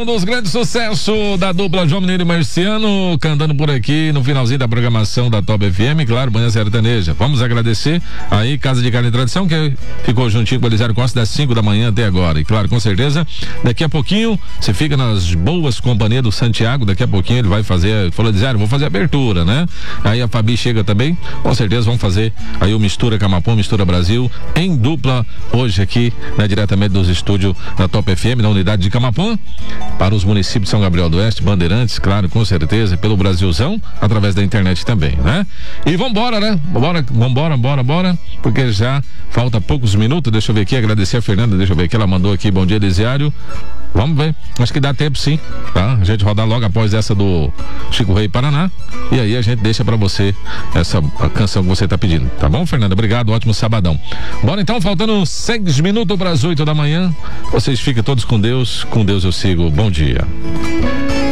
um dos grandes sucessos da dupla João Mineiro e Marciano, cantando por aqui no finalzinho da programação da Top FM, claro, Manhã Sertaneja. Vamos agradecer aí Casa de Carne e Tradição, que ficou juntinho com o Eliseu Costa das 5 da manhã até agora. E claro, com certeza, daqui a pouquinho você fica nas boas companhias do Santiago, daqui a pouquinho ele vai fazer, falou, Eliseu, vou fazer a abertura, né? Aí a Fabi chega também, com certeza vão fazer aí o Mistura Camapão, Mistura Brasil, em dupla, hoje aqui, né, diretamente dos estúdios da Top FM, na unidade de Camapã, para os municípios de São Gabriel do Oeste, Bandeirantes, claro, com certeza, pelo Brasilzão, através da internet também, né? E vambora, né? Bora, porque já falta poucos minutos, deixa eu ver aqui, agradecer a Fernanda, deixa eu ver aqui, ela mandou aqui, bom dia, Elisiário. Vamos ver, acho que dá tempo sim, tá? A gente rodar logo após essa do Chico Rei Paraná, e aí a gente deixa pra você essa canção que você tá pedindo, tá bom, Fernanda? Obrigado, ótimo sabadão. Bora então, faltando 6 minutos para as 8 da manhã, vocês fiquem todos com Deus eu sigo, bom dia.